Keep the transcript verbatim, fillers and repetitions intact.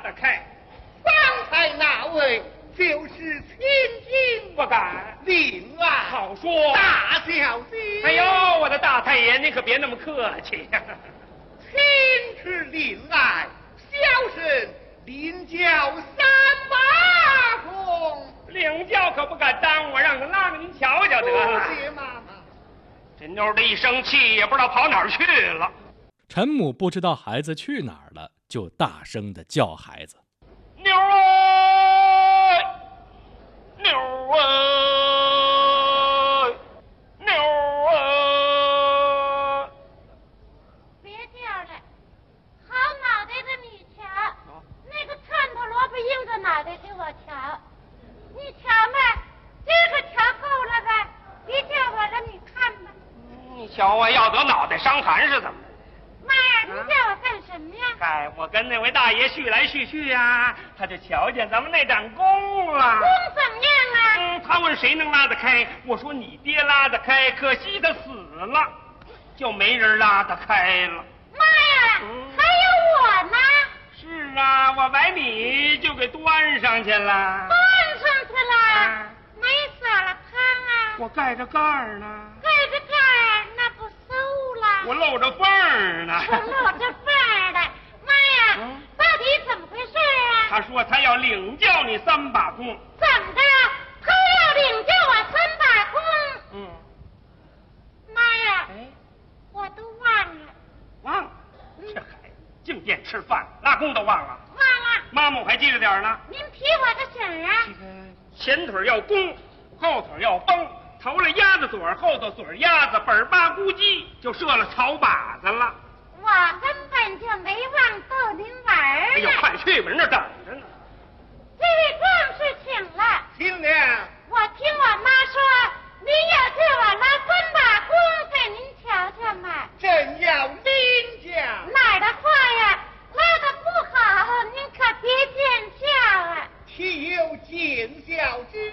得开。 方才那位就是千金， 不敢。 令爱好说。 大小姐。 哎呦，我的大太爷，您可别那么客气呀、啊。 亲是令爱，小生领教三把功。 领教可不敢当，我让他拉给您瞧瞧得了。 谢妈妈。 这妞儿的一生气，也不知道跑哪儿去了。 陈母不知道孩子去哪儿了，就大声地叫孩子：“ 妞儿啊，妞儿啊，妞儿啊！” 别叫了，好脑袋的你瞧，那个串头萝卜硬着脑袋给我瞧，你瞧嘛，这个瞧够了吧？别叫我了，你看吧。 你瞧我要得脑袋伤寒是怎么？ 妈呀，你叫我干什么呀？ 哎，我跟那位大爷叙来叙去呀，他就瞧见咱们那盏弓了。 弓怎么样啊？ 嗯，他问谁能拉得开，我说你爹拉得开，可惜他死了，就没人拉得开了。 妈呀， 嗯、 还有我呢。 是啊，我把你就给端上去了。 端上去了？啊、没撒了汤啊？ 我盖着盖儿呢。 盖着盖儿，那不馊了？ 我露着缝儿呢。 我露着缝儿的。妈呀，嗯、到底怎么回事啊？ 他说他要领教你三把功。 怎么的？他要领教我三把功？ 嗯。 妈呀！ 哎， 我都忘了。 忘了？这孩子净惦吃饭，拉弓都忘了。 忘了。 妈妈我还记着点呢。 您提我个醒啊！ 这个前腿要弓，后腿要绷，头了鸭子嘴，后头嘴鸭子，本儿八咕叽就射了草靶子了。 我根本就没忘逗您玩儿。 哎呦，快去吧，人那等着呢。 这位壮士请了。 请了。 我听我妈说，您要叫我拉三把弓给您瞧瞧嘛。 正要领教。 哪儿的话呀？拉的不好，您可别见笑啊。 岂有见笑之